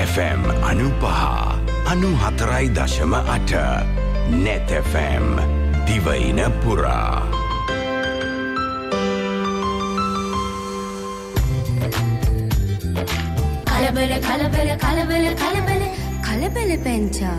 FM 95.4.8 Net FM දිවයින පුරා. කලබල පැංචා.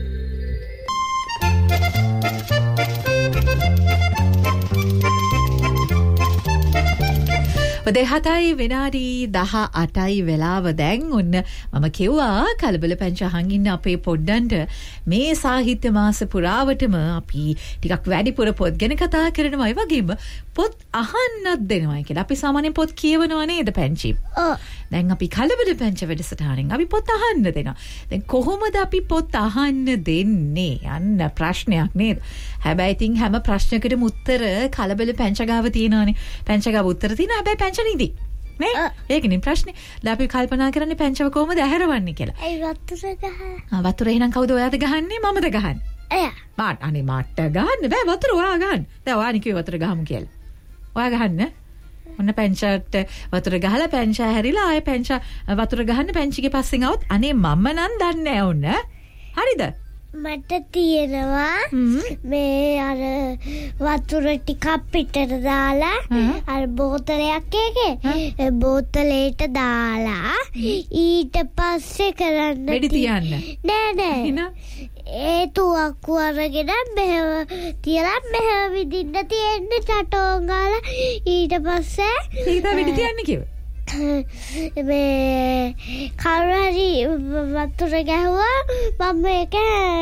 දෙහතයි විනාඩි 18යි වෙලාව දැන් ඔන්න මම කිව්වා කලබල පැංචහන් ඉන්න අපේ පොඩ්ඩන්ට මේ සාහිත්‍ය මාස පුරාවටම අපි ටිකක් වැඩිපුර පොත් ගැන කතා කරනවා ඒ වගේම පොත් අහන්නත් දෙනවා කියලා. අපි සාමාන්‍යයෙන් පොත් කියවනවා නේද පැංචි? දැන් අපි කලබල පැංච වැඩසටහනෙන් අපි පොත් අහන්න දෙනවා. දැන් කොහොමද අපි පොත් අහන්න දෙන්නේ? යන්න ප්‍රශ්නයක් නේද? හැබැයි ඉතින් හැම ප්‍රශ්නයකටම උත්තර කලබල පැංච ගාව තියෙනවානේ. පැංච ගාව උත්තර තියෙනවා. හැබැයි පැංච නිදි. නේ? ඒකනේ ප්‍රශ්නේ. දැන් අපි කල්පනා කරන්නේ පැංචව කොහොමද ඇහැරවන්නේ කියලා. ඒ වතුර ගහ. වතුර එහෙනම් කවුද ඔයාද ගහන්නේ? මමද ගහන්නේ? එයා. අනේ මට ගහන්න බෑ වතුර ඔයා ගහන්න. දැන් ඔයානේ කිව්වේ වතුර ගහමු කියලා. ඔයා ගහන්න. ඔන්න පැංචට වතුර ගහලා පැංච හැරිලා ආයෙ පැංච වතුර ගහන්න පැංචිගේ පස්සෙන් આવොත් අනේ මම නම් දන්නේ නැහැ ඔන්න. හරිද? මට තියෙනවා මේ අර වතුර ටිකක් පිටට දාලා අර බෝතලයක් එකේ බෝතලේට දාලා ඊට පස්සේ කරන්න වෙඩි තියන්න නෑ ඒ තුවක්කු අරගෙන මෙහෙම තියලා මෙහෙම විදින්න තියෙන්නේ චටෝන් ගාලා ඊට පස්සේ ඒක තමයි වෙඩි තියන්න කිව්වේ. මේ කවුරුහරි වතුර ගැහුවා මම ඒක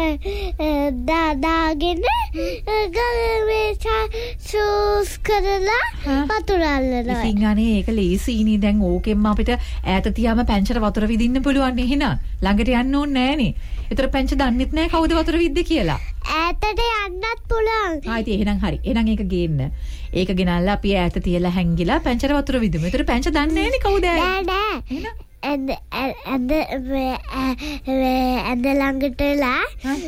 දාගෙන ගලේ සූස් කරලා වතුර අල්ලනවා. ඉතින් අනේ ඒක ලේසියිනේ. දැන් ඕකෙන්ම අපිට ඈත තියාම පැංචට වතුර විදින්න පුළුවන් එහෙනම්. ළඟට යන්න ඕනේ නෑනේ. ඒතර පැංච දන්නෙත් නෑ කවුද වතුර විද්ද කියලා. ඈතට යන්නත් පුළුවන්. ආයිත් එහෙනම් හරි. එහෙනම් ඒක ගේන්න. ඒක ගෙනල්ලා අපි ඈත තියලා හැංගිලා පැංචට වතුර විදුමු. ඒතර පැංච දන්නේ නෑනේ කවුද නෑ. ඇඳ ළඟටලා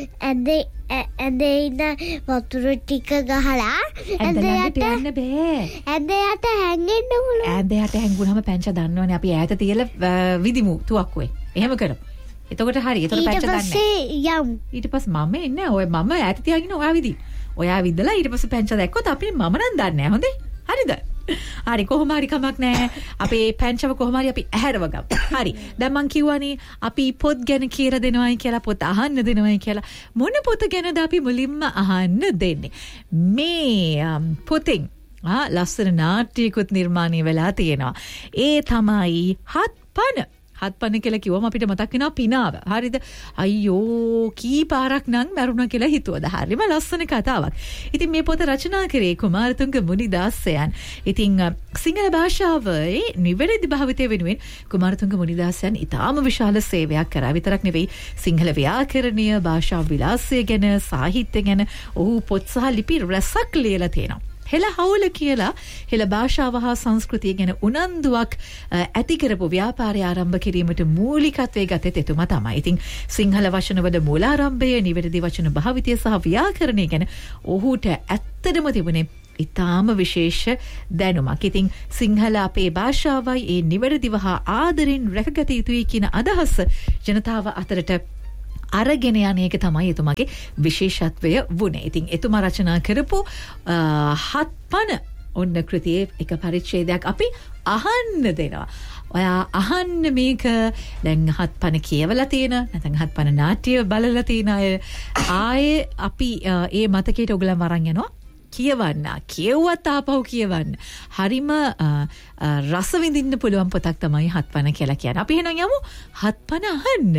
ඇඳ ඉන්න වතුර ටික ගහලා ඇඳ ළඟට යන්න බෑ. ඇඳ යට හැංගෙන්න පුළුවන්. ඇඳ යට හැංගුනම පැංච දන්නවනේ අපි ඈත තියලා විදිමු තුවක්කුවේ. එහෙම කරමු. එතකොට හරි. එතකොට පැංච දන්නේ. ඊට පස්සේ මම එන්නේ. ඔය මම ඈත තියාගෙන ඔයා විදි. ඔයා විදලා ඊට පස්සේ පැංච දැක්කොත් අපි මම නම් දන්නේ නැහැ. හොඳේ? හරිද? හරි කොහොම හරි කමක් නැහැ. අපේ පැංචව කොහොම හරි අපි ඇහැරව ගමු. හරි. දැන් මං කිව්වනේ අපි පොත් ගැන කියලා දෙනවයි කියලා පොත් අහන්න දෙනවයි කියලා. මොන පොත ගැනද අපි මුලින්ම අහන්න දෙන්නේ? මේ පොතෙන් ලස්සන නාට්‍යයකුත් නිර්මාණය වෙලා තියෙනවා. ඒ තමයි හත්පන. හත්පන කියලා කිව්වම අපිට මතක් වෙනවා පිනාව. හරිද? අයියෝ කී පාරක් නම් මරුණා කියලා හිතුවද? හරිම ලස්සන කතාවක්. ඉතින් මේ පොත රචනා කරේ කුමාරතුංග මුනිදාසයන්. ඉතින් සිංහල භාෂාවේ නිවැරදි භාවිතය වෙනුවෙන් කුමාරතුංග මුනිදාසයන් ඉතාම විශාල සේවයක් කරා. විතරක් නෙවෙයි සිංහල ව්‍යාකරණය, භාෂා විලාසය ගැන, සාහිත්‍ය ගැන ඔහු පොත් සහ ලිපි රැසක් ලියලා තියෙනවා. හෙළ හවුල කියලා හෙළ භාෂාව හා සංස්කෘතිය ගැන උනන්දුවක් ඇති කරපු ව්‍යාපාරය ආරම්භ කිරීමට මූලිකත්වයේ ගත්තේ එතුමා තමයි. ඉතින් සිංහල වචනවල මූලාරම්භය, නිවැරදි වචන භාවිතය සහ ව්‍යාකරණය ගැන ඔහුට ඇත්තටම තිබුණේ ඉතාම විශේෂ දැනුමක්. ඉතින් සිංහල අපේ භාෂාවයි ඒ නිවැරදිව හා ආදරෙන් රැකගත යුතුයි කියන අදහස ජනතාව අතරට අරගෙන යන එක තමයි එතුමාගේ විශේෂත්වය වුණේ. ඉතින් එතුමා රචනා කරපු හත්පන ඔන්න කෘතියේ එක පරිච්ඡේදයක් අපි අහන්න දෙනවා. ඔයා අහන්න මේක දැන් හත්පන කියවලා තියෙන නැත්නම් හත්පන නාට්‍ය බලලා තියෙන අය ආයේ අපි ඒ මතකයට ඔයගලම අරන් යනවා. කියවන්න. කියවුවත් ආපහු කියවන්න. හරිම රස විඳින්න පුළුවන් පොතක් තමයි හත්පන කියලා කියන්නේ. අපි එහෙනම් යමු හත්පන අහන්න.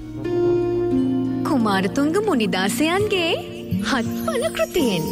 කුමාරතුංග මුනිදාසයන්ගේ හත්පන කෘතියෙන්.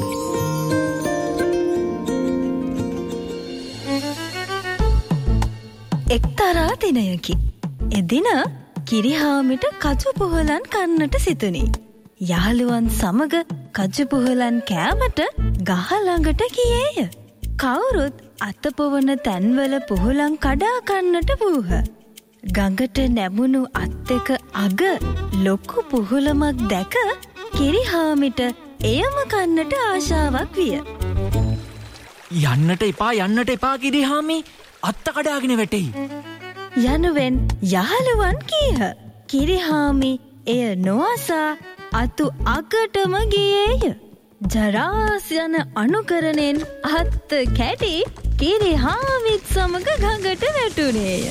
එක්තරා දිනයකි. එදින කිරිහාමිට කජු පුහලන් කන්නට සිතුනි. යහළුවන් සමග කජු පුහලන් කෑමට ගහ ළඟට ගියේය. කවුරුත් අතපොවන තැන්වල පුහලන් කඩා කන්නට වූහ. ගඟට නැමුණු අත් එක අග ලොකු පුහුලමක් දැක කිරිහාමිට එයම කන්නට ආශාවක් විය. යන්නට එපා කිරිහාමි, අත්ත කඩාගෙන වැටෙයි. යනුවෙන් යහළුවන් කීහ. කිරිහාමි එය නොඅසා අතු අගටම ගියේය. ජරාස් යන අනුකරණයෙන් අත් කැටි කිරිහාමිත් සමග ගඟට වැටුණේය.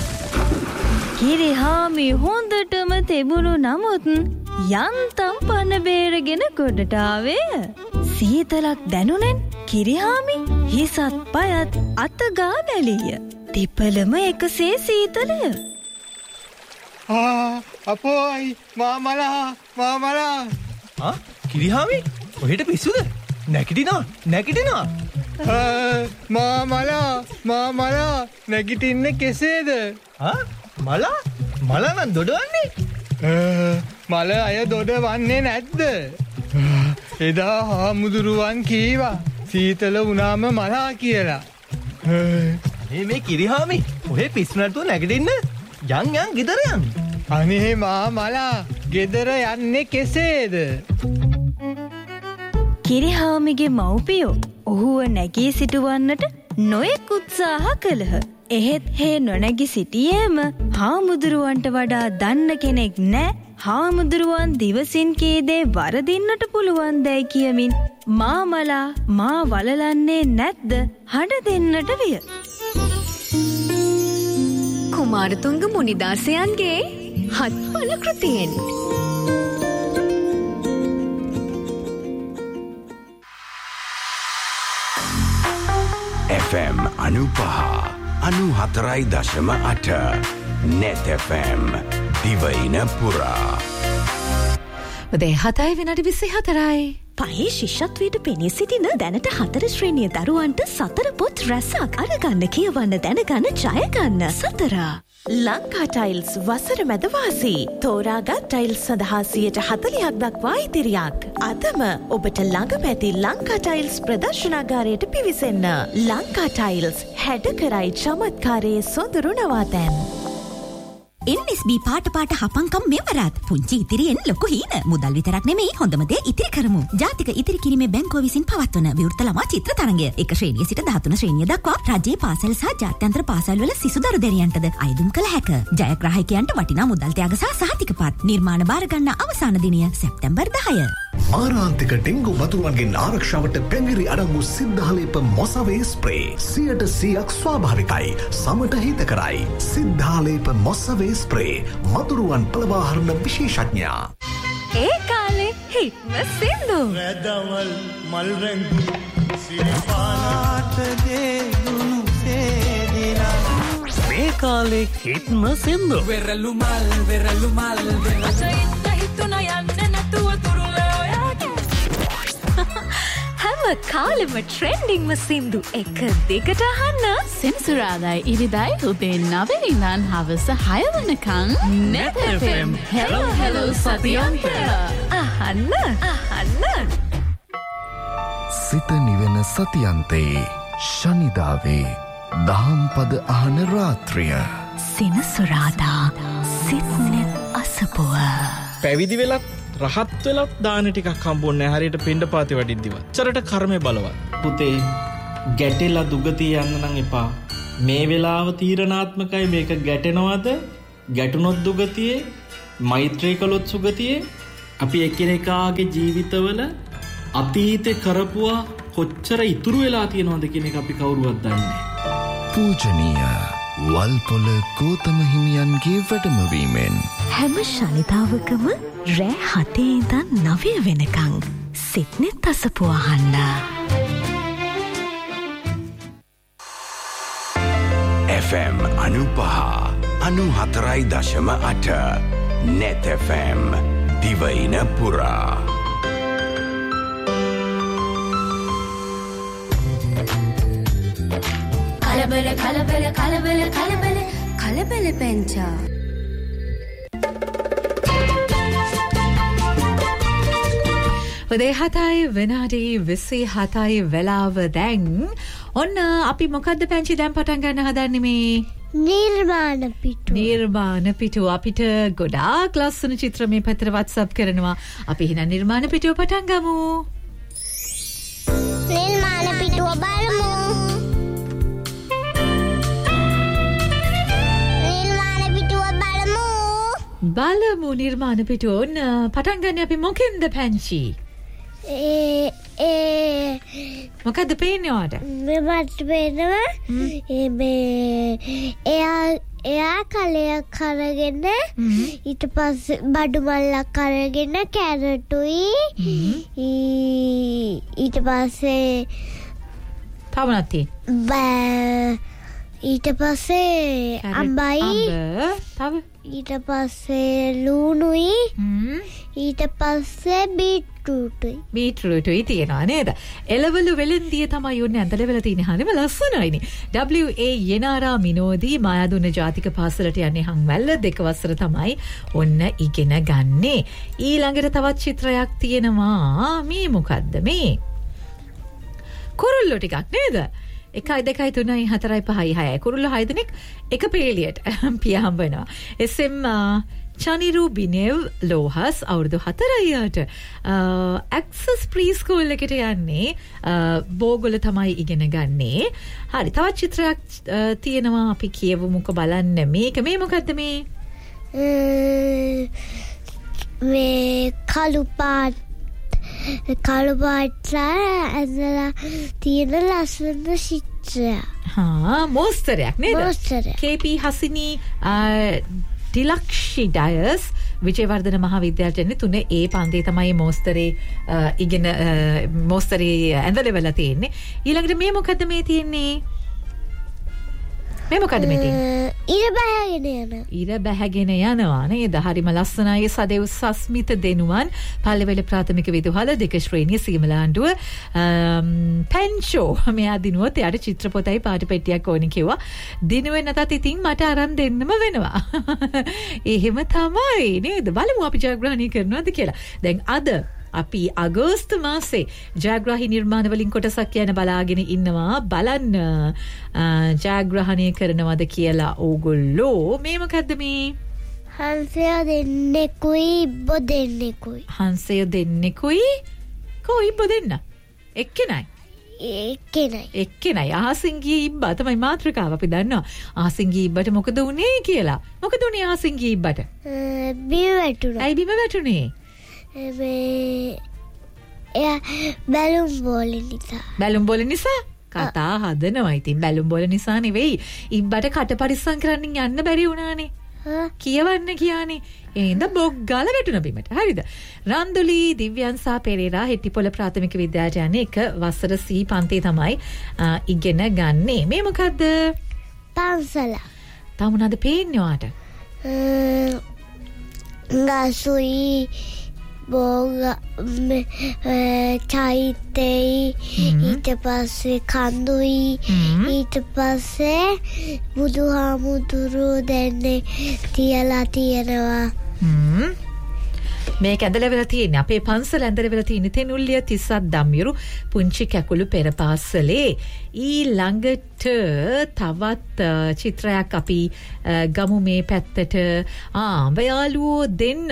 කිරිහාමි හොඳටම තෙබුණු නමුත් යන්තම් පන බේරගෙන ගොඩට ආවේය. සීතලක් දැනුනෙන් කිරිහාමි හිසත් පයත් අතගා බැලීය. දෙපළම එකසේ සීතලය. අපෝයි මාමලා කිරිහාමි ඔහෙට පිස්සුද? නැගිටිනවා මාමලා නැගිටින්න කෙසේද? මල නම් දොඩවන්නේ? මල අය දොඩවන්නේ නැද්ද? එදා හාමුදුරුවන් කීවා සීතල වුණාම මලා කියලා. මේ කිරිහාමි ඔහෙ පිස්සු නැතුව නැගිටින්න යන් ගෙදර යන්. අනේ මාමලා ගෙදර යන්නේ කෙසේද? කිරිහාමිගේ මව්පියෝ ඔහුව නැගී සිටුවන්නට නොයෙක් උත්සාහ කළහ. එහෙත් හේ නොනැගි සිටියේම හාමුදුරුවන්ට වඩා දන්න කෙනෙක් නෑ. හාමුදුරුවන් දිවසින් කී දේ වරදින්නට පුළුවන් දැයි කියමින් මාමලා මා වලලන්නේ නැද්ද හඬ දෙන්නට විය. කුමාරතුංග මුනිදාසයන්ගේ හත්පල කෘතියෙන් FM 95.4.8 Net FM දිවයින පුරා. උදේ 7:24. පහේ ශිෂ්‍යත්වයට පෙනී සිටින දැනට 4 ශ්‍රේණිය දරුවන්ට 4 පොත් රැසක් අරගන්න කියවන්න දැනගන්න ජයගන්න 4. ලංකා ටයිල්ස් වසර මැද වාසී තෝරාගත් ටයිල්ස් සඳහා 40% දක්වා ඉතිරියක්. අදම ඔබට ළඟම ඇති ලංකා ටයිල්ස් ප්‍රදර්ශනාගාරයට පිවිසෙන්න. ලංකා ටයිල්ස් හැඩ කරයි චමත්කාරයේ සොඳුරු නවාතැන්. NSB පාට හපංකම් මෙවරත් පුංචි ඉතිරියෙන් ලොකු හීන මුදල් විතරක් නෙමෙයි හොඳම දේ ඉතිරි කරමු. ජාතික ඉතිරි කිරීමේ බැංකුව විසින් පවත්වන විවෘත ළමා චිත්‍ර තරඟය 1 ශ්‍රේණිය සිට 13 ශ්‍රේණිය දක්වා රජයේ පාසල් සහ ජාත්‍යන්තර පාසල්වල සිසු දරු දැරියන්ටද අයදුම් කළ හැක. ජයග්‍රාහකයන්ට වටිනා මුදල් ත්‍යාග සහ සහතිකපත්. නිර්මාණ බාර ගන්න අවසාන දිනය සැප්තැම්බර් 10. මාරාන්තික ඩෙංගු වතුරුවන්ගෙන් ආරක්ෂාවට පැංගිරි අඩංගු සිද්ධාලේප මොසවේ ස්ප්‍රේ 100% ස්වාභාවිකයි සමට හිතකරයි. සිද්ධාලේප මොසවේ ස්ප්‍රේ මතුරුවන් පළවාහරණ විශේෂඥයා. ඒ කාලේ හිට්ම සින්දු රැදවල් මල් රැඟු සිරිපාලාට දේදුණු සේදිනා. මේ කාලේ හිට්ම සින්දු වෙරළු මල් හිතුන යන්න නැතුව තුරුල ඔයාගේ හැම කාලෙම ට්‍රෙන්ඩිංම සින්දු එක දෙකට අහන්න. සෙනසුරාදායි ඉරිදයි උදේ 9 ඉඳන් හවස 6 වෙනකන් Net FM hello සතියන්ත අහන්න. සිත නිවෙන සතියන්තේ ශනිදාවේ දහම්පද අහන රාත්‍රිය. සෙනසුරාදා සිත්නෙත් අසපුව. පැවිදි වෙලත් රහත් වෙලත් දාන ටිකක් හම්බුන්නේ හරියට පින්ඩපාති වඩිද්දිවත්. චරට කර්මේ බලවත්. පුතේ ගැටෙලා දුගතිය යන්න නම් එපා. මේ වෙලාව තීරණාත්මකයි. මේක ගැටෙනවද? ගැටුනොත් දුගතියේ, මෛත්‍රී කළොත් සුගතියේ. අපි එකිනෙකාගේ ජීවිතවල අතීතේ කරපුවා කොච්චර ඉතුරු වෙලා තියෙනවද කියන එක අපි කවුරුවත් දන්නේ නැහැ. පූජනීය වල්පොල ගෞතම හිමියන්ගේ වැඩමවීමෙන් හැම ශනිදාවකම රෑ 7 ඉඳන් 9 වෙනකන් සිත්නෙත් අසපුව අහන්න. FM 95.4.8 Net FM දිවයින පුරා. කලබල පැංචා. උදේ 7:27 වෙලාව දැන්. ඔන්න අපි මොකද්ද පැංචි දැන් පටන් ගන්න හදන්නේ මේ? නිර්මාණ පිටුව අපිට ගොඩාක් ලස්සන චිත්‍ර මේ පැත්තට WhatsApp කරනවා. අපි එහෙනම් නිර්මාණ පිටුව පටන් ගමු. නිර්මාණ පිටුව බලමු. බලමු නිර්මාණ පිටුවන් පටන් ගන්න අපි මොකෙන්ද පැංචි? මොකද්ද පේන්නේ ඔයාට? මට පේනවා එයා කලයක් අරගෙන ඊට පස්සේ බඩු මල්ලක් අරගෙන කැරටුයි ඊට පස්සේ තවනත් ඊට පස්සේ අඹයි තව ඊට පස්සේ ලූණුයි ඊට පස්සේ බීට්‍රූටුයි තියෙනවා නේද? එළවලු වෙලෙන්දිය තමයි යන්නේ ඇඳලවල තියෙන හැම ලස්සනයිනේ. WA යනාරා මිනෝදී මායාදුන ජාතික පාසලට යන්නේ හංවැල්ල 2 වසර තමයි ඔන්න ඉගෙන ගන්නේ. ඊළඟට තවත් චිත්‍රයක් තියෙනවා. මේ මොකද්ද මේ? කුරුල්ලෝ ටිකක් නේද? 1 2 3 4 5 6 කුරුල්ලෝ 6 දෙනෙක් එක පේලියට පිය හම්බ වෙනවා. SM චනිරු බිනෙව් ලෝහස් අවුරුදු 4ට ඇක්සස් ප්‍රීස්කූල් එකට යන්නේ බෝගොල තමයි ඉගෙන ගන්නේ. හරි තවත් චිත්‍රයක් තියෙනවා අපි කියවමුක බලන්න. මේක මේ මොකද්ද මේ? මේ කළු පාටලා ඇඳලා තියෙන ලස්සන චිත්‍රයක්. මෝස්තරයක් නේද? මෝස්තරයක්. KP හසිනී ටිලක්ෂි ඩයස් විජයවර්ධන මහාවිද්‍යාලයට එන්නේ 3 A පන්තියේ තමයි මෝස්තරේ ඉගෙන මෝස්තරේ ඇඳලවල තියෙන්නේ. ඊළඟට මේ මොකද්ද මේ තියෙන්නේ? මේ මොකද්ද මේ තියෙන්නේ? ඉර බැහැගෙන යනවා නේද? හරිම ලස්සනයි. සදෙව් සස්මිත දෙනුවන් පල්ලෙවැල ප්‍රාථමික විදුහල 2 ශ්‍රේණිය සීමලාණ්ඩුව පැන්චෝ මෙයා දිනුවොත් එයාට චිත්‍රපොතයි පාට පෙට්ටියක් ඕනි කිව්වා. දිනුවේ නැතත් ඉතින් මට අරන් දෙන්නම වෙනවා. එහෙම තමයි නේද? බලමු අපි ජයග්‍රහණය කරනවද කියලා. දැන් අද අපි අගෝස්තු මාසේ ජයග්‍රාහී නිර්මාණ වලින් කොටසක් යන බලාගෙන ඉන්නවා. බලන්න ජයග්‍රහණය කරනවද කියලා ඕගොල්ලෝ. මේ මොකද්ද මේ? හංසය දෙන්නෙකුයි ඉබ්බ දෙන්නෙකුයි. හංසය දෙන්නෙකුයි කෝ ඉබ්බ දෙන්න? එක්කෙනයි. අහසින් ගිය ඉබ්බා තමයි මාතෘකාව. අපි දන්නවා අහසින් ගිය ඉබ්බට මොකද වුනේ කියලා. මොකද උනේ අහසින් ගිය ඉබ්බට? බිම වැටුණා. ඇයි බිම වැටුනේ? එයා බැලුම් බෝල නිසා කතා හදනවා. ඉතින් බැලුම් බෝල නිසා නෙවෙයි ඉබ්බට කට පරිස්සම් කරන්න යන්න බැරි වුණානේ. කියවන්න කියන්නේ එහෙනම් බොග් ගාලා වැටුණ බිමට. හරිද? රන්දුලි දිව්‍යන්සා පෙරේරා හෙට්ටිපොළ ප්‍රාථමික විද්‍යාලයට යන්නේ 1 වසර C පන්තියේ තමයි ඉගෙන ගන්නේ. මේ මොකද්ද? පන්සල. තා මොනවද පේන්නේ ඔයාට? ගසුයි බෝග චෛත්‍යයි ඊට පස්සේ කඳුයි ඊට පස්සේ බුදුහාමුදුරු දෙන්නේ තියලා තියෙනවා. මේක ඇඳලවෙලා තියෙන්නේ අපේ පන්සල ඇඳලවෙලා තියෙන්නේ තෙනුල්ලිය 37 දම්යුරු පුංචි කැකුළු පෙර පාසලේ. ඊළඟට තවත් චිත්‍රයක් අපි ගමු මේ පැත්තට. බයාලුවෝ දෙන්න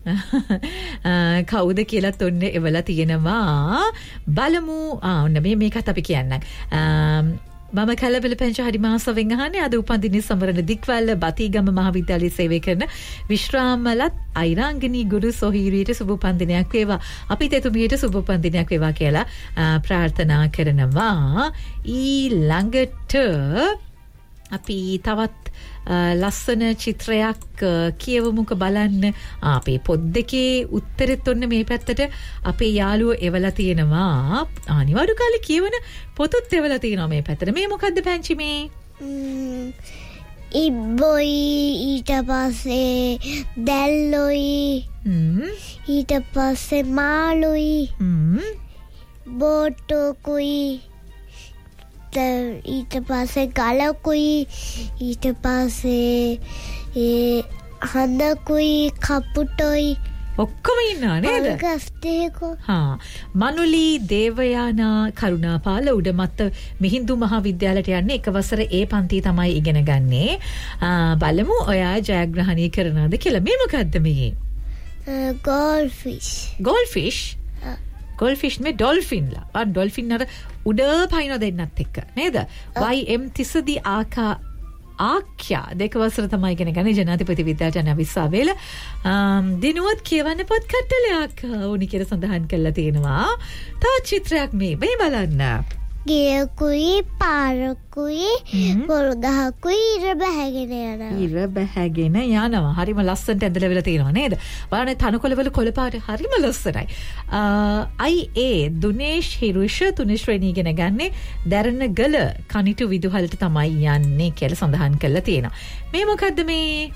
කවුද කියලාත් ඔන්න එවලා තියෙනවා. බලමු. ඔන්න මේකත් අපි කියන්නම්. මම කලබල පැංච හරි මාසවෙන් අහන්නේ අද උපන්දිනේ සමරන දික්වැල්ල බතිගම මහාවිද්‍යාලයේ සේවය කරන විශ්‍රාමලත් අයිරාංගනී ගුරු සොහීරියට සුබ උපන්දිනයක් වේවා. අපිත් එතුමියට සුබ උපන්දිනයක් වේවා කියලා ප්‍රාර්ථනා කරනවා. ඊළඟට අපි තවත් ලස්සන චිත්‍රයක් කියවමුක බලන්න. අපේ පොත් දෙකේ උත්තරෙත් ඔන්න මේ පැත්තට අපේ යාළුවෝ එවලා තියෙනවා. අනිවාර්ය කාලේ කියවන පොතුත් එවලා තියෙනවා මේ පැත්තට. මේ මොකද්ද පැංචි මේ? ඉබ්බොයි ඊට පස්සේ දැල්ලොයි ඊට පස්සේ මාළුයි බෝට්ටුකුයි ඊට පස්සේ ගලකුයි ඊට පස්සේ හඳකුයි කපුටොයි ඔක්කොම ඉන්නවා නේද? මනුලි දේවයානා කරුණාපාල උඩමත්ත මිහින්දු මහාවිද්‍යාලයට යන්නේ 1 වසර A පන්තියේ තමයි ඉගෙන ගන්නේ. බලමු ඔයා ජයග්‍රහණය කරනවද කියලා. මේ මොකද්ද මේ? ගෝල්ෆිෂ් ගෝල්ෆිෂ් මේ ඩොල්ෆින්ලා. ඩොල්ෆින් අර උඩ පයින් දෙන්නත් එක්ක නේද? YM තිසදී ආකා ආක්‍යා දෙක වසර තමයි ඉගෙන ගන්නේ ජනාධිපති විද්‍යාඥ විශ්වවිද්‍යාලය. දිනුවත් කියවන්න පොත් කට්ටලයක් උනි කියලා සඳහන් කරලා තියෙනවා. තවත් චිත්‍රයක් මේ බලන්න. ගියකුයි පාරකුයි පොල්ගහකුයි ඉර බැහැගෙන යනවා. ඉර බැහැගෙන යනවා. හරිම ලස්සනට ඇඳලා වෙලා තියෙනවා නේද? බලන්න තනකොළවල කොළ පාට හරිම ලස්සනයි. IA දුනේෂ් හිරුෂ තුනේ ශ්‍රේණිය ඉගෙන ගන්නේ දරණගල කනිටු විදුහලට තමයි යන්නේ කියලා සඳහන් කරලා තියෙනවා. මේ මොකද්ද මේ?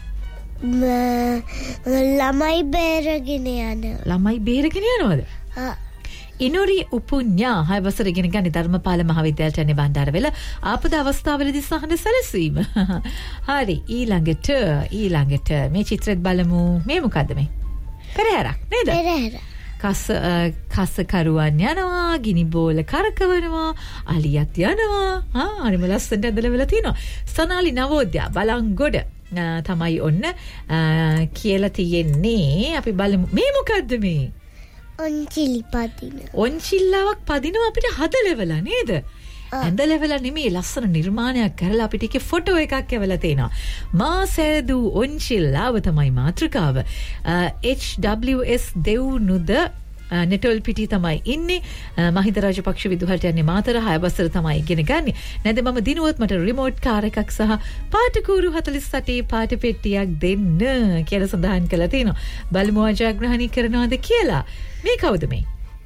ළමයි බේරගෙන යනවා. ළමයි බේරගෙන යනවද? ඉනුරි උපුඤ්ඤා 6 වසර ඉගෙන ගන්න ධර්මපාල මහාවිද්‍යාලයට යන්නේ බණ්ඩාරවෙල ආපද අවස්ථාවලදී සහන සැලසීම. හරි ඊළඟට මේ චිත්‍රෙත් බලමු. මේ මොකද්ද මේ? පෙරහැරක් නේද? පෙරහැර. කස කරුවන් යනවා, ගිනි බෝල කරකවනවා, අලියත් යනවා. හරිම ලස්සනට ඇඳලා වෙලා තිනවා. සනාලි නවෝදයා බලංගොඩ තමයි ඔන්න කියලා තියෙන්නේ. අපි බලමු. මේ මොකද්ද මේ? ඔන්චිලි පදින. ඔන්චිල්ලාවක් පදිනවා අපිට හදලෙවලා නේද? ඇඳලෙවලා නෙමෙයි ලස්සන නිර්මාණයක් කරලා අපිට ඒකේ ෆොටෝ එකක් එවලා තියෙනවා. මා සෑදු ඔන්චිල්ලාව තමයි මාතෘකාව. HWS දෙව්නුද නෙටල් පිටි තමයි ඉන්නේ. මහින්ද රාජපක්ෂ විදුහලට යන්නේ මාතර 6 වසර තමයි ඉගෙන ගන්නේ. නැද මම දිනුවත් මට රිමෝට් කාර් එකක් සහ පාටකූරු 48 පාට පෙට්ටියක් දෙන්න කියලා සඳහන් කරලා තියෙනවා. බලමු ජයග්‍රහණය කරනවද කියලා. මේ කවුද මේ?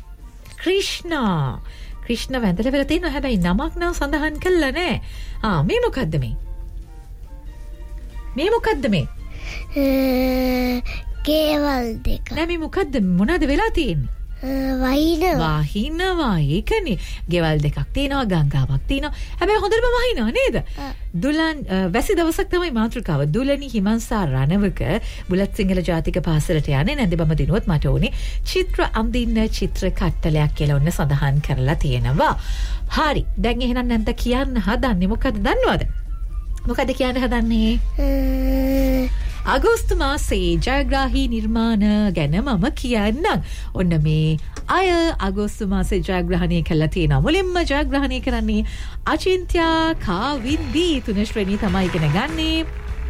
ක්‍රිෂ්ණ වැඳලා වෙලා තියෙනවා. හැබැයි නමක් නම් සඳහන් කළා නෑ. මේ මොකද්ද මේ? කේවල් දෙක. නෑ මේ මොකද්ද? මොනවද වෙලා තියෙන්නේ? වහිනවා ඒකනේ. ගෙවල් දෙකක් තියෙනවා, ගංගාවක් තියෙනවා. හැබැයි හොඳටම වහිනවා නේද? දුලන් වැසි දවසක් තමයි මාතෘකාව. දුලනි හිමන්සා රණවක බුලත් සිංහල ජාතික පාසලට යන්නේ නැන්ද බම දිනුවත් මට ඕනේ චිත්‍ර අඳින්න චිත්‍ර කට්ටලයක් කියලා ඔන්න සඳහන් කරලා තියෙනවා. හරි. දැන් එහෙනම් නැන්ද කියන්න හදන්නේ මොකද්ද දන්නවද? මොකද කියන්න හදන්නේ? අගෝස්තු මාසයේ ජයග්‍රාහී නිර්මාණ ගැන මම කියන්නම්. ඔන්න මේ අය අගෝස්තු මාසයේ ජයග්‍රහණය කළා තියෙනවා. මුලින්ම ජයග්‍රහණය කරන්නේ අචින්ත්‍යා කාවින්දී තුන ශ්‍රේණිය තමයි ඉගෙන ගන්නේ.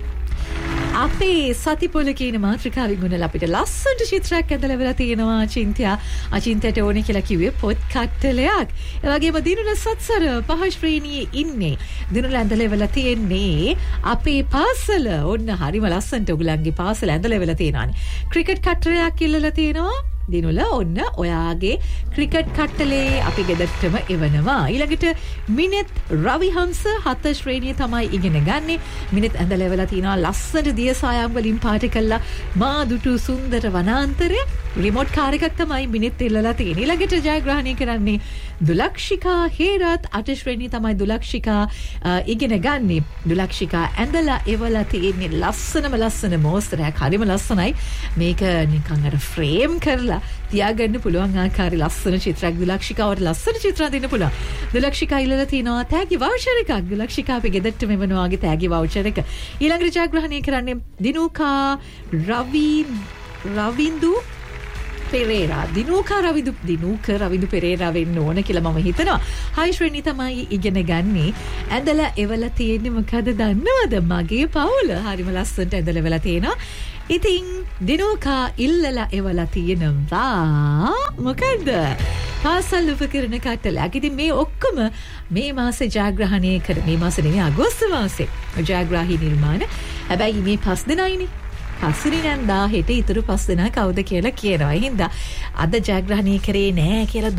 අපේ සතිපොල කියන මාතෘකාවෙන් ගුණ අපිට ලස්සනට චිත්‍රයක් ඇඳලා වෙලා තියෙනවා. අචින්ත්‍යට ඕනේ කියලා කිව්වේ පොත් කට්ටලයක්. ඒ වගේම දිනුල සත්සර 5 ශ්‍රේණියේ ඉන්නේ. දිනුල ඇඳලා වෙලා තියෙන්නේ අපේ පාසල. ඔන්න හරිම ලස්සනට ඔයගලන්ගේ පාසල ඇඳලා වෙලා තියෙනවානේ. ක්‍රිකට් කට්ටලයක් ඉල්ලලා තියෙනවා. දිනුල ඔන්න ඔයාගේ ක්‍රිකට් කට්ටලේ අපි ගෙදරටම එවනවා. ඊළඟට මිනෙත් රවිහංස 7 ශ්‍රේණිය තමයි ඉගෙන ගන්නේ. මිනෙත් ඇඳලා වෙලා තියෙනවා ලස්සන දිය සායම් වලින් පාට කළා මා දුටු සුන්දර වනාන්තරය. රිමෝට් කාර් එකක් තමයි මිනෙත් ඉල්ලලා තියෙන්නේ. ඊළඟට ජයග්‍රහණය කරන්නේ දුලක්ෂිකා හේරත් 8 ශ්‍රේණිය තමයි දුලක්ෂිකා ඉගෙන ගන්නේ. දුලක්ෂිකා ඇඳලා එවලා තියෙන්නේ ලස්සන මෝස්තරයක්. හරිම ලස්සනයි. මේක නිකන් අර ෆ්‍රේම් කරලා තියාගන්න පුළුවන් ආකාරي ලස්සන චිත්‍රයක්. දුලක්ෂිකාවට ලස්සන චිත්‍ර දෙන්න පුළුවන්. දුලක්ෂිකා ඉල්ලලා තිනවා තෑගි වවුචර් එකක්. දුලක්ෂිකා අපි ගෙදරට මෙවනවා වගේ තෑගි වවුචර් එක. ඊළඟට ජයග්‍රහණය කරන්නේ දිනුකා රවින්දු පෙරේරා. දිනුකා රවිදු පෙරේරා වෙන්න ඕන කියලා මම හිතනවා. 6 ශ්‍රේණිය තමයි ඉගෙන ගන්නේ. ඇඳලා එවලා තියෙන්නේ මොකද දන්නවද? මගේ පවුල. හරිම ලස්සනට ඇඳලා එවලා තියෙනවා. ඉතින් දිනුකා ඉල්ලලා එවලා තියෙනවා මොකද්ද? පාසල් උපකරණ කට්ටලයක්. ඉතින් මේ ඔක්කොම මේ මාසේ ජයග්‍රහණය කර මේ මාසේ නෙමෙයි අගෝස්තු මාසේ ජයග්‍රාහී නිර්මාණ. හැබැයි මේ 5 දෙනයිනේ. හසිරි නැන්දා හෙට ඉතුරු 5 දෙනා කවුද කියලා කියනවා. ඒ හින්දා අද ජයග්‍රහණය කරේ නෑ කියලා